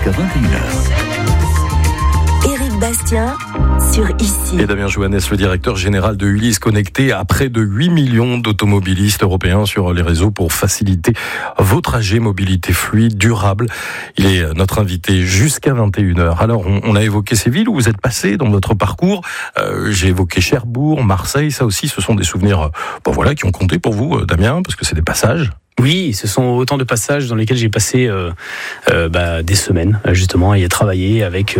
jusqu'à 21h. Éric Bastien sur ICI. Et Damien Johannes, le directeur général de Ulysse, connecté à près de 8 millions d'automobilistes européens sur les réseaux pour faciliter vos trajets, mobilité fluide, durable. Il est notre invité jusqu'à 21h. Alors, on a évoqué ces villes où vous êtes passé dans votre parcours. J'ai évoqué Cherbourg, Marseille. Ça aussi, ce sont des souvenirs qui ont compté pour vous, Damien, parce que c'est des passages. Oui, ce sont autant de passages dans lesquels j'ai passé des semaines justement à y travailler avec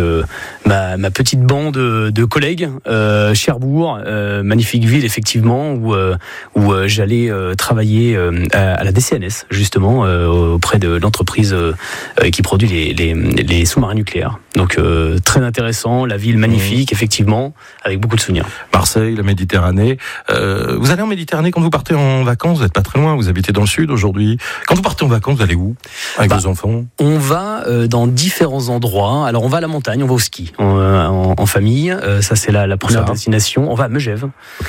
ma petite bande de collègues. Cherbourg, magnifique ville effectivement où j'allais travailler à la DCNS justement auprès de l'entreprise qui produit les sous-marins nucléaires. Donc très intéressant, la ville magnifique effectivement avec beaucoup de souvenirs. Marseille, la Méditerranée. Vous allez en Méditerranée quand vous partez en vacances, vous n'êtes pas très loin, vous habitez dans le sud aujourd'hui. Quand vous partez en vacances, vous allez où avec vos enfants? On va dans différents endroits. Alors on va à la montagne, on va au ski en famille. Ça c'est la première destination. On va à Megève,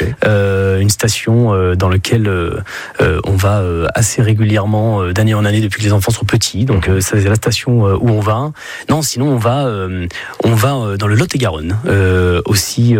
une station dans laquelle on va assez régulièrement d'année en année depuis que les enfants sont petits. Donc ça c'est la station où on va. Non, sinon on va dans le Lot-et-Garonne aussi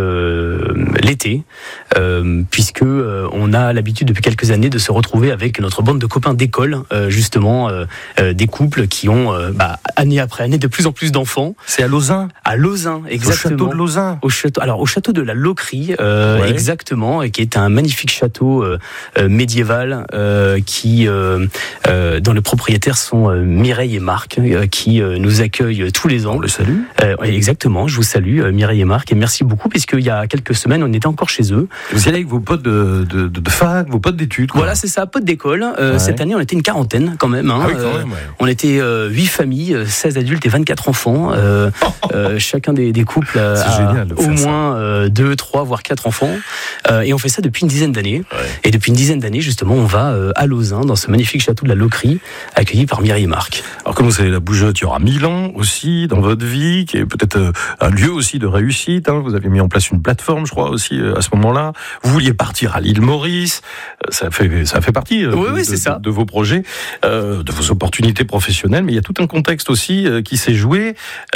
l'été, puisque on a l'habitude depuis quelques années de se retrouver avec notre bande de copains d'école, justement des couples qui ont année après année de plus en plus d'enfants. C'est à Lauzun. À Lauzun, exactement. Au château de Lauzun. Au château de la Loquerie, exactement, et qui est un magnifique château médiéval qui dont les propriétaires sont Mireille et Marc, qui nous accueillent tous les ans. On le salue. Exactement, je vous salue Mireille et Marc, et merci beaucoup puisqu'il y a quelques semaines on était encore chez eux. Vous y allez avec vos potes de fac, vos potes d'études, quoi. Voilà, c'est ça, potes d'école. Cette année on était une quarantaine quand même. On était 8 familles, 16 adultes et 24 enfants. Chacun des couples a au moins 2, 3 voire 4 enfants. Et on fait ça depuis une dizaine d'années. Et depuis une dizaine d'années justement on va à Lauzun dans ce magnifique château de la Loquerie accueilli par Mireille et Marc. Alors comme vous savez la bougeotte, il y aura Milan aussi dans votre vie, qui est peut-être un lieu aussi de réussite. Vous avez mis en place une plateforme, je crois aussi à ce moment-là. Vous vouliez partir à l'île Maurice. Ça fait partie de vos projets, de vos opportunités professionnelles, mais il y a tout un contexte aussi qui s'est joué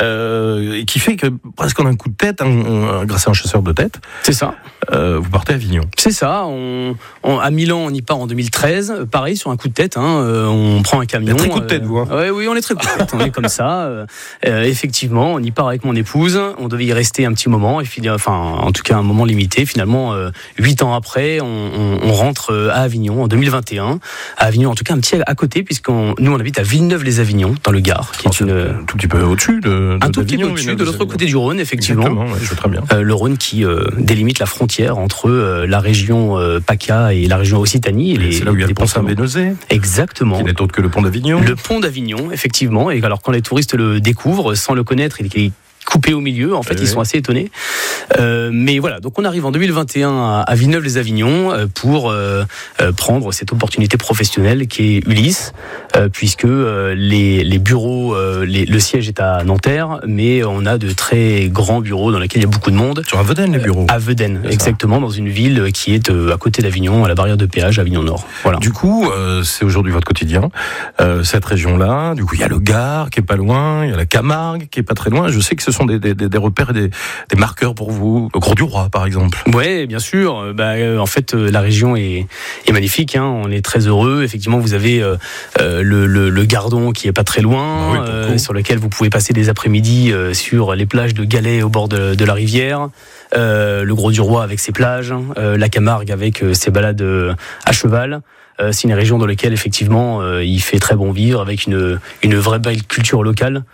et qui fait que presque en un coup de tête, grâce à un chasseur de tête, c'est ça. Vous partez à Avignon. C'est ça. À Milan, on y part en 2013. Pareil sur un coup de tête. On prend un camion. Très coup de tête, vous. Oui, on est très coup de tête. On est comme ça. Effectivement, on y part avec mon épouse. On devait y rester un petit moment, en tout cas un moment limité. Finalement, 8 ans après, on rentre à Avignon en 2021. À Avignon, en tout cas un petit à côté, nous on habite à Villeneuve-les-Avignon, dans le Gard, qui est un tout petit peu au-dessus un tout petit peu au-dessus, de l'autre côté du Rhône, effectivement. Exactement, je vois très bien. Le Rhône qui délimite la frontière entre la région PACA et la région Occitanie. C'est là où il y a le pont Saint-Bénézé. Exactement. Qui n'est autre que le pont d'Avignon. Le pont d'Avignon, effectivement. Et alors quand les touristes le découvrent, sans le connaître, il est coupé au milieu, en fait, ils sont assez étonnés. Mais voilà, donc on arrive en 2021 à Villeneuve-les-Avignon pour prendre cette opportunité professionnelle qui est Ulysse, puisque les bureaux, le siège est à Nanterre, mais on a de très grands bureaux dans lesquels il y a beaucoup de monde. Sur Aveden, les bureaux. À Aveden, exactement, dans une ville qui est à côté d'Avignon, à la barrière de péage, Avignon Nord. Voilà. Du coup, c'est aujourd'hui votre quotidien, cette région-là. Du coup, il y a le Gard qui est pas loin, il y a la Camargue qui est pas très loin. Je sais que ce sont des repères et des marqueurs pour vous. Le Grau du Roi, par exemple. Ouais, bien sûr. En fait, la région est magnifique. On est très heureux. Effectivement, vous avez le Gardon qui est pas très loin, sur lequel vous pouvez passer des après-midi sur les plages de galets au bord de la rivière. Le Grau du Roi avec ses plages, la Camargue avec ses balades à cheval. C'est une région dans laquelle effectivement il fait très bon vivre, avec une vraie belle culture locale.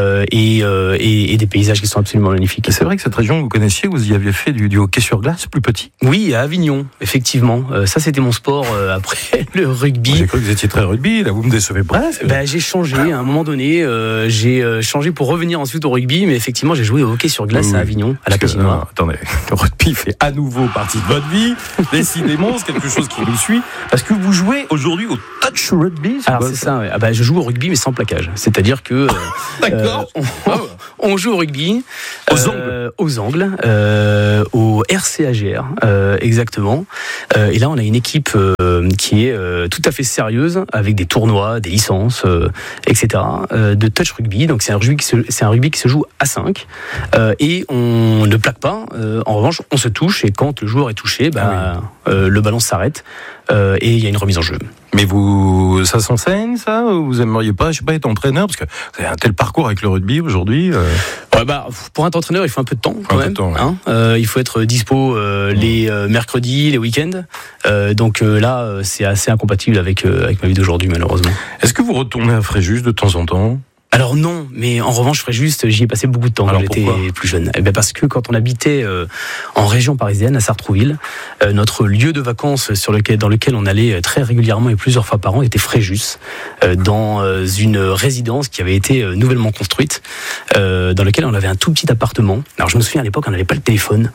Et des paysages qui sont absolument magnifiques. Et c'est vrai que cette région, vous connaissiez, vous y aviez fait du hockey sur glace plus petit? Oui, à Avignon, effectivement. Ça, c'était mon sport après le rugby. J'ai cru que vous étiez très rugby, là vous me décevez presque. J'ai changé, à un moment donné, j'ai changé pour revenir ensuite au rugby, mais effectivement, j'ai joué au hockey sur glace à Avignon, à la patinoire. Attendez, le rugby fait à nouveau partie de votre vie. Décidément, c'est quelque chose qui nous suit. Parce que vous jouez aujourd'hui au touch rugby. Alors c'est ça, ouais. Je joue au rugby, mais sans plaquage. C'est-à-dire que D'accord. On joue au rugby. Aux angles, au RCAGR, exactement. Et là, on a une équipe qui est tout à fait sérieuse, avec des tournois, des licences, etc. De touch rugby. Donc c'est un rugby qui se joue à 5. Et on ne plaque pas. En revanche, on se touche, et quand le joueur est touché, le ballon s'arrête et il y a une remise en jeu. Mais ça s'enseigne, ça? Vous aimeriez pas, être entraîneur? Parce que vous avez un tel parcours avec le rugby aujourd'hui. Pour être entraîneur, il faut un peu de temps quand même. Il faut être dispo les mercredis, les week-ends. Donc là, c'est assez incompatible avec ma vie d'aujourd'hui, malheureusement. Est-ce que vous retournez à Fréjus de temps en temps? Alors non, mais en revanche, Fréjus, j'y ai passé beaucoup de temps quand j'étais plus jeune. Parce que quand on habitait en région parisienne, à Sartrouville, notre lieu de vacances dans lequel on allait très régulièrement et plusieurs fois par an était Fréjus, dans une résidence qui avait été nouvellement construite, dans laquelle on avait un tout petit appartement. Alors je me souviens, à l'époque, on n'avait pas le téléphone.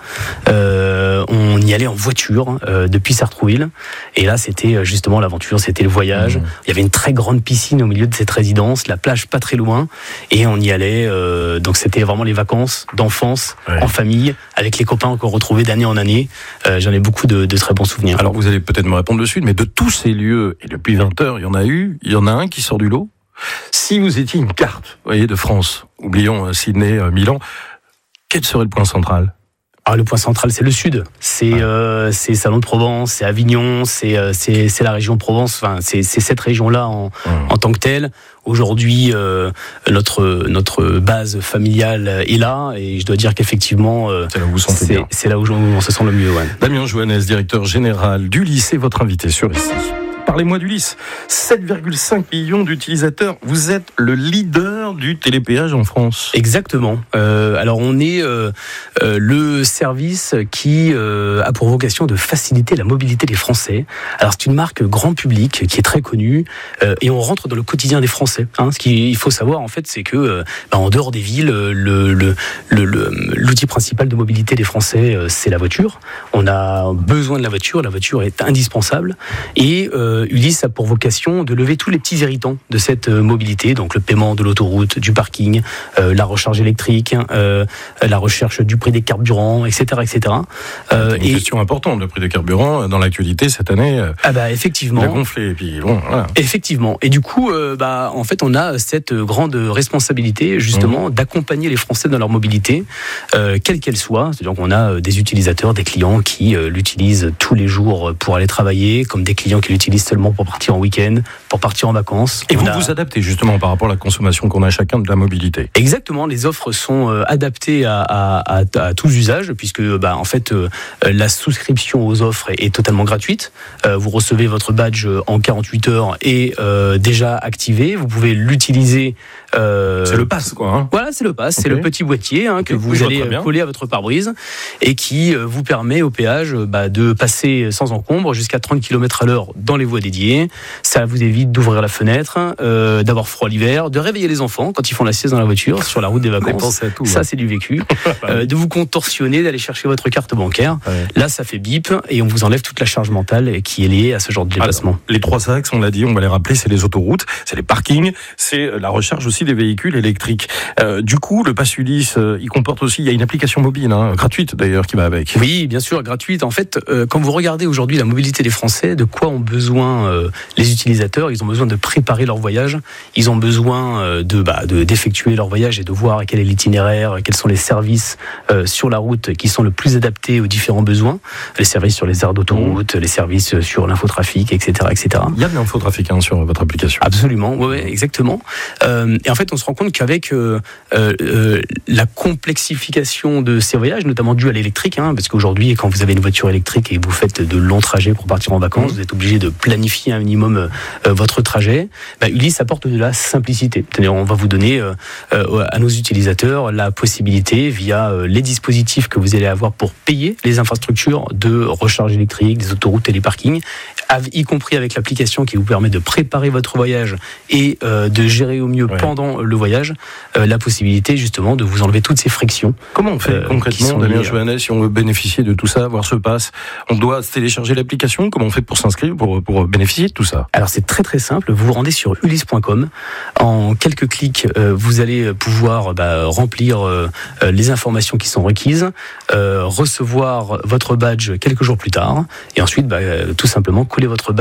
On y allait en voiture depuis Sartrouville, et là c'était justement l'aventure, c'était le voyage. Il y avait une très grande piscine au milieu de cette résidence, la plage pas très loin, et on y allait. Donc c'était vraiment les vacances d'enfance, en famille, avec les copains qu'on retrouvait d'année en année. J'en ai beaucoup de très bons souvenirs. Alors vous allez peut-être me répondre de suite, mais de tous ces lieux, et depuis 20 heures, il y en a un qui sort du lot. Si vous étiez une carte, de France, oublions Sydney, Milan, quel serait le point central? Le point central, c'est le sud. C'est Salon de Provence, c'est Avignon, c'est la région Provence. Enfin, c'est cette région-là en tant que telle. Aujourd'hui, notre base familiale est là, et je dois dire qu'effectivement, c'est là où vous sentez bien. C'est là où on se sent le mieux. Ouais. Damien Joannès, directeur général d'Ulysse, est votre invité sur ici. Parlez-moi d'Ulysse. 7,5 millions d'utilisateurs. Vous êtes le leader du télépéage en France. Exactement. Alors on est le service qui a pour vocation de faciliter la mobilité des Français. Alors c'est une marque grand public qui est très connue, et on rentre dans le quotidien des Français. Ce qu'il faut savoir en fait, c'est que en dehors des villes, l'outil principal de mobilité des Français, c'est la voiture. On a besoin de la voiture est indispensable, et Ulysse a pour vocation de lever tous les petits irritants de cette mobilité, donc le paiement de l'autoroute, du parking, la recharge électrique, la recherche du prix des carburants, etc. Une question importante, le prix des carburants, dans l'actualité cette année, effectivement, il a gonflé. Et puis, voilà. Effectivement. Et du coup, en fait, on a cette grande responsabilité, justement, d'accompagner les Français dans leur mobilité, quelle qu'elle soit. C'est-à-dire qu'on a des utilisateurs, des clients qui l'utilisent tous les jours pour aller travailler, comme des clients qui l'utilisent seulement pour partir en week-end, pour partir en vacances. Et vous vous adaptez justement par rapport à la consommation qu'on a chacun de la mobilité. Exactement, les offres sont adaptées à tous usages, puisque en fait la souscription aux offres est totalement gratuite. Vous recevez votre badge en 48 heures et déjà activé. Vous pouvez l'utiliser. C'est le pass, quoi. Voilà, c'est le pass, c'est le petit boîtier que vous allez coller à votre pare-brise, et qui vous permet au péage de passer sans encombre jusqu'à 30 km/h dans les voies dédiées. Ça vous évite d'ouvrir la fenêtre, d'avoir froid l'hiver, de réveiller les enfants quand ils font la sieste dans la voiture sur la route des vacances. Tout, ça, c'est du vécu. De vous contorsionner, d'aller chercher votre carte bancaire. Là, ça fait bip, et on vous enlève toute la charge mentale qui est liée à ce genre de déplacement. Les 3 axes, on l'a dit, on va les rappeler, c'est les autoroutes, c'est les parkings, c'est la recharge aussi des véhicules électriques. Du coup, le pass Ulysse, il comporte aussi, il y a une application mobile, gratuite d'ailleurs, qui va avec. Oui, bien sûr, gratuite. En fait, quand vous regardez aujourd'hui la mobilité des Français, de quoi ont besoin les utilisateurs? Ils ont besoin de préparer leur voyage, ils ont besoin d'effectuer leur voyage et de voir quel est l'itinéraire, quels sont les services sur la route qui sont le plus adaptés aux différents besoins, les services sur les aires d'autoroute, les services sur l'infotrafic, etc. Il y a de l'infotrafic sur votre application. Absolument, ouais, exactement. Et en fait, on se rend compte qu'avec la complexification de ces voyages, notamment dû à l'électrique, parce qu'aujourd'hui, quand vous avez une voiture électrique et vous faites de longs trajets pour partir en vacances, vous êtes obligé de planifier un minimum votre trajet. Ulysse apporte de la simplicité. C'est-à-dire, on va vous donner à nos utilisateurs la possibilité, via les dispositifs que vous allez avoir pour payer les infrastructures de recharge électrique, des autoroutes et les parkings, y compris avec l'application qui vous permet de préparer votre voyage et de gérer au mieux pendant pendant le voyage la possibilité justement de vous enlever toutes ces frictions. Comment on fait concrètement, Damien Johannet, si on veut bénéficier de tout ça, voir ce pass? On doit télécharger l'application? Comment on fait pour s'inscrire, pour bénéficier de tout ça? Alors c'est très très simple, vous vous rendez sur ulysse.com. En quelques clics, vous allez pouvoir remplir les informations qui sont requises, recevoir votre badge quelques jours plus tard, et ensuite tout simplement coller votre badge